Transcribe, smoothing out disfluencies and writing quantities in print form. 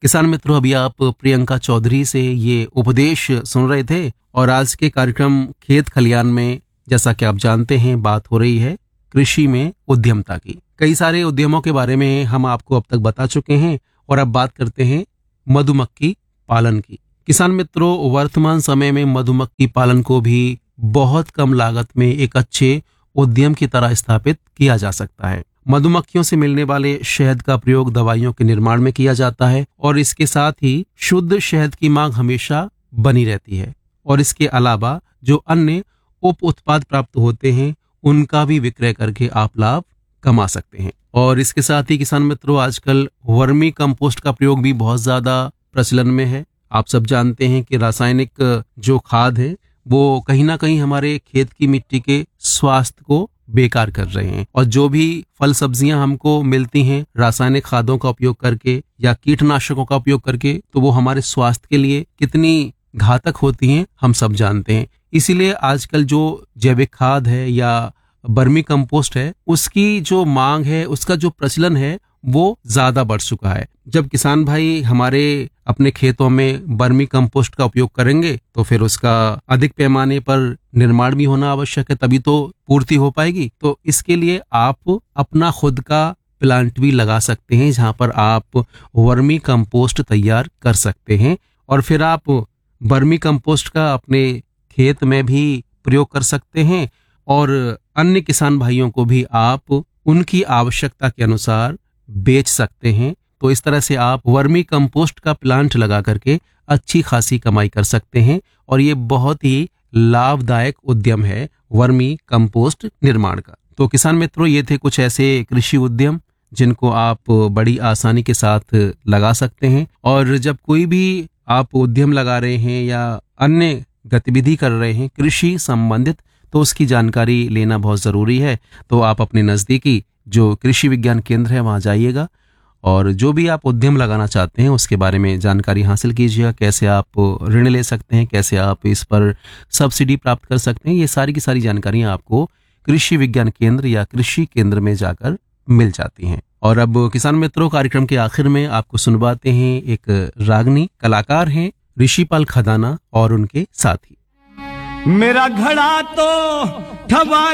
किसान मित्रों, अभी आप प्रियंका चौधरी से ये उपदेश सुन रहे थे और आज के कार्यक्रम खेत खलियान में जैसा कि आप जानते हैं बात हो रही है कृषि में उद्यमता की। कई सारे उद्यमों के बारे में हम आपको अब तक बता चुके हैं और अब बात करते हैं मधुमक्खी पालन की। किसान मित्रों, वर्तमान समय में मधुमक्खी पालन को भी बहुत कम लागत में एक अच्छे उद्यम की तरह स्थापित किया जा सकता है। मधुमक्खियों से मिलने वाले शहद का प्रयोग दवाइयों के निर्माण में किया जाता है और इसके साथ ही शुद्ध शहद की मांग हमेशा बनी रहती है और इसके अलावा जो अन्य उप उत्पाद प्राप्त होते हैं उनका भी विक्रय करके आप लाभ कमा सकते हैं। और इसके साथ ही किसान मित्रों, आजकल वर्मी कंपोस्ट का प्रयोग भी बहुत ज्यादा प्रचलन में है। आप सब जानते हैं कि रासायनिक जो खाद है वो कहीं ना कहीं हमारे खेत की मिट्टी के स्वास्थ्य को बेकार कर रहे हैं और जो भी फल सब्जियां हमको मिलती हैं रासायनिक खादों का उपयोग करके या कीटनाशकों का उपयोग करके, तो वो हमारे स्वास्थ्य के लिए कितनी घातक होती हैं हम सब जानते हैं। इसीलिए आजकल जो जैविक खाद है या बर्मी कंपोस्ट है उसकी जो मांग है, उसका जो प्रचलन है वो ज्यादा बढ़ चुका है। जब किसान भाई हमारे अपने खेतों में बर्मी कंपोस्ट का उपयोग करेंगे तो फिर उसका अधिक पैमाने पर निर्माण भी होना आवश्यक है, तभी तो पूर्ति हो पाएगी। तो इसके लिए आप अपना खुद का प्लांट भी लगा सकते हैं जहां पर आप वर्मी कंपोस्ट तैयार कर सकते हैं और फिर आप बर्मी कंपोस्ट का अपने खेत में भी प्रयोग कर सकते हैं और अन्य किसान भाइयों को भी आप उनकी आवश्यकता के अनुसार बेच सकते हैं। तो इस तरह से आप वर्मी कंपोस्ट का प्लांट लगा करके अच्छी खासी कमाई कर सकते हैं और ये बहुत ही लाभदायक उद्यम है वर्मी कंपोस्ट निर्माण का। तो किसान मित्रों, ये थे कुछ ऐसे कृषि उद्यम जिनको आप बड़ी आसानी के साथ लगा सकते हैं। और जब कोई भी आप उद्यम लगा रहे हैं या अन्य गतिविधि कर रहे हैं कृषि संबंधित, तो उसकी जानकारी लेना बहुत जरूरी है। तो आप अपने नजदीकी जो कृषि विज्ञान केंद्र है वहां जाइएगा और जो भी आप उद्यम लगाना चाहते हैं उसके बारे में जानकारी हासिल कीजिएगा। कैसे आप ऋण ले सकते हैं, कैसे आप इस पर सब्सिडी प्राप्त कर सकते हैं, ये सारी की सारी जानकारियां आपको कृषि विज्ञान केंद्र या कृषि केंद्र में जाकर मिल जाती हैं। और अब किसान मित्रों, कार्यक्रम के आखिर में आपको सुनवाते हैं एक रागनी। कलाकार हैं ऋषिपाल खदाना और उनके साथी। मेरा घड़ा तो ठवा